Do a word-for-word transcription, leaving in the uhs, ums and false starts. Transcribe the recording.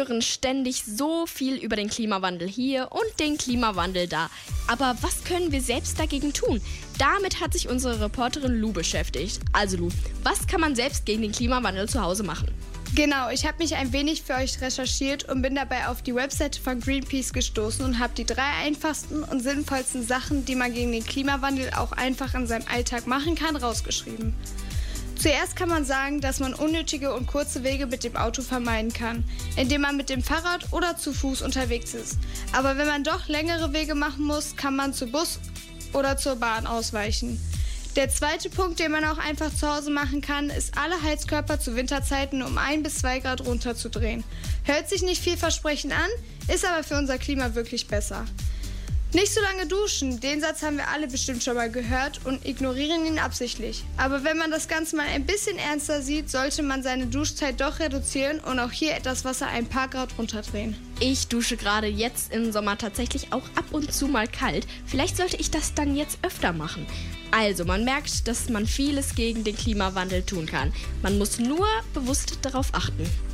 hören ständig so viel über den Klimawandel hier und den Klimawandel da. Aber was können wir selbst dagegen tun? Damit hat sich unsere Reporterin Lou beschäftigt. Also Lou, was kann man selbst gegen den Klimawandel zu Hause machen? Genau, ich habe mich ein wenig für euch recherchiert und bin dabei auf die Webseite von Greenpeace gestoßen und habe die drei einfachsten und sinnvollsten Sachen, die man gegen den Klimawandel auch einfach in seinem Alltag machen kann, rausgeschrieben. Zuerst kann man sagen, dass man unnötige und kurze Wege mit dem Auto vermeiden kann, indem man mit dem Fahrrad oder zu Fuß unterwegs ist. Aber wenn man doch längere Wege machen muss, kann man zu Bus oder zur Bahn ausweichen. Der zweite Punkt, den man auch einfach zu Hause machen kann, ist, alle Heizkörper zu Winterzeiten um ein bis zwei Grad runterzudrehen. Hört sich nicht vielversprechend an, ist aber für unser Klima wirklich besser. Nicht so lange duschen, den Satz haben wir alle bestimmt schon mal gehört und ignorieren ihn absichtlich. Aber wenn man das Ganze mal ein bisschen ernster sieht, sollte man seine Duschzeit doch reduzieren und auch hier das Wasser ein paar Grad runterdrehen. Ich dusche gerade jetzt im Sommer tatsächlich auch ab und zu mal kalt. Vielleicht sollte ich das dann jetzt öfter machen. Also, man merkt, dass man vieles gegen den Klimawandel tun kann. Man muss nur bewusst darauf achten.